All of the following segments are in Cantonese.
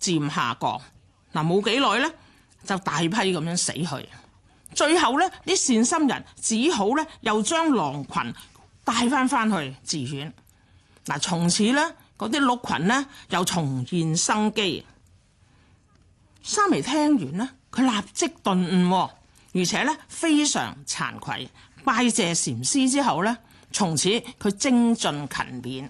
漸下降。冇幾耐咧，就大批咁樣死去。最後咧，啲善心人只好咧又將狼群帶翻去寺院。從此咧，嗰啲鹿群咧又重現生機。沙彌聽完呢，佢立即頓悟，而且咧非常慚愧，拜謝禪師之後咧，從此佢精進勤勉。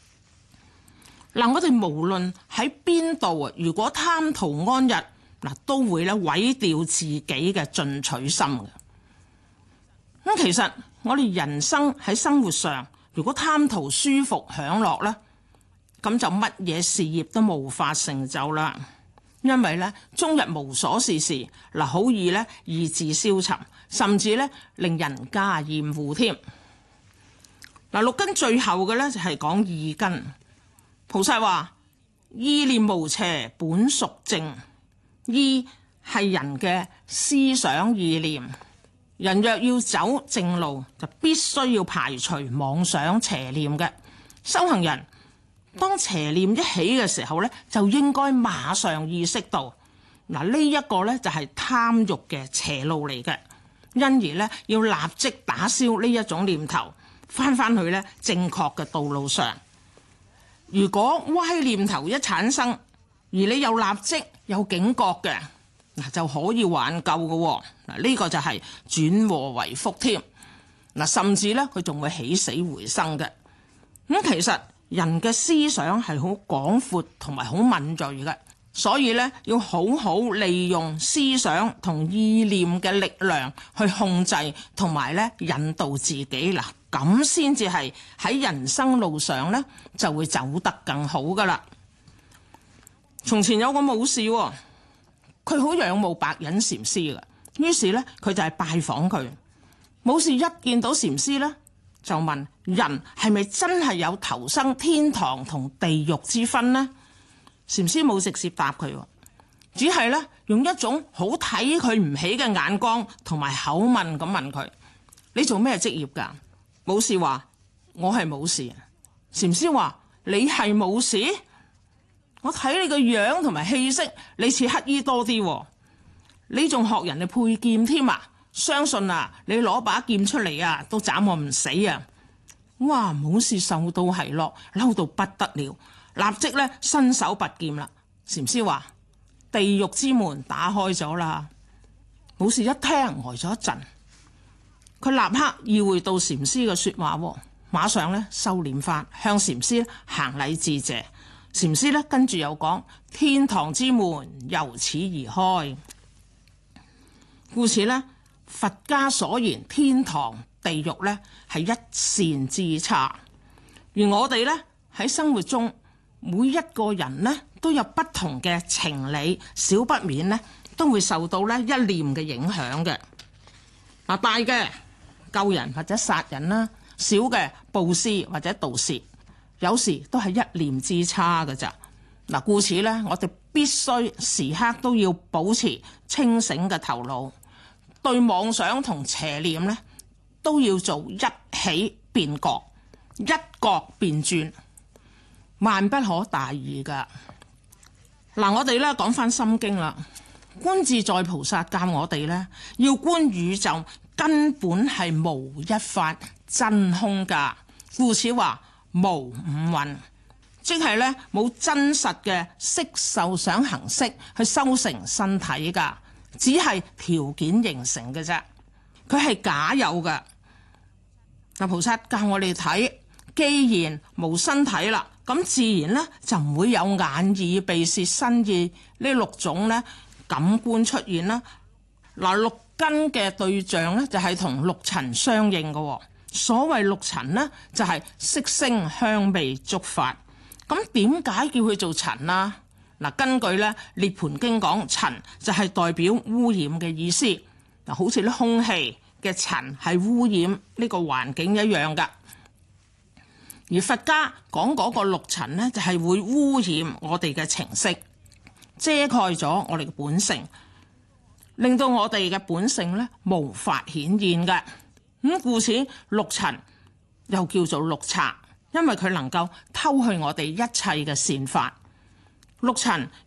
我哋無論喺邊度啊，如果貪圖安逸，都會咧毀掉自己嘅進取心嘅。其實我哋人生喺生活上，如果貪圖舒服享樂咧，咁就乜嘢事業都無法成就啦。因為咧，終日無所事事，好易咧意志消沉，甚至咧令人家厭惡添。六根最後嘅咧就係講意根。菩薩話：意念無邪，本屬正。意係人嘅思想意念，人若要走正路，就必須要排除妄想邪念嘅。修行人當邪念一起嘅時候咧，就應該馬上意識到呢一個咧就係貪欲嘅邪路嚟嘅，因而咧要立即打消呢一種念頭，翻去咧正確嘅道路上。如果歪念頭一產生，而你又立即有警覺嘅，就可以挽救嘅。呢個就係轉禍為福添。甚至咧佢仲會起死回生嘅。其實人嘅思想係好廣闊同埋好敏銳嘅，所以咧要好好利用思想同意念嘅力量去控制同埋咧引導自己。咁先至係喺人生路上咧就會走得更好噶啦。從前有個武士，佢好仰慕白隱禪師嘅，於是咧佢就係拜訪佢。武士一見到禪師咧，就問：人係咪真係有投生天堂同地獄之分呢？禪師冇直接答佢，只係咧用一種好睇佢唔起嘅眼光同埋口吻咁問佢：你做咩職業㗎？武士話：我係武士。禪師話：你係武士？我睇你個樣同埋氣息，你似乞衣多啲，你仲學人哋佩劍添啊？相信啊，你攞把劍出嚟啊，都斬我唔死啊！哇！武士受到奚落，嬲到不得了，立即咧伸手拔劍啦。禪師話：地獄之門打開咗啦。武士一聽呆咗一陣，佢立刻意會到禪師嘅說話，馬上咧收斂翻，向禪師行禮致謝。禪師咧跟住又講：天堂之門由此而開。故此咧，佛家所言天堂地獄咧係一線之差，而我哋咧喺生活中每一個人咧都有不同嘅情理，少不免咧都會受到咧一念嘅影響嘅。大嘅救人或者殺人啦，小嘅布施或者盜竊，有時都係一念之差㗎咋。故此咧，我哋必須時刻都要保持清醒嘅頭腦，對妄想同邪念咧都要做一起變覺，一覺變轉，萬不可大意噶。我哋咧講翻心經啦，觀自在菩薩教我哋咧要觀宇宙根本係無一法真空噶，故此話無五蘊，即係咧冇真實嘅色受想行識去修成身體噶，只係條件形成嘅啫，佢係假有嘅。菩薩教我哋睇，既然冇身體啦，咁自然咧就唔會有眼耳鼻舌身意呢六種咧感官出現啦。六根嘅對象咧就係同六塵相應嘅。所謂六塵呢，就係色聲香味觸法。咁點解叫佢做塵啊？根據咧《涅槃經》講，塵就係代表污染嘅意思。好似啲空氣嘅塵係污染呢個環境一樣噶。而佛家講嗰個六塵呢，就係會污染我哋嘅情識，遮蓋咗我哋嘅本性，令到我哋嘅本性咧無法顯現嘅。故此六塵又叫做六賊，因為佢能夠偷去我哋一切嘅善法。六塵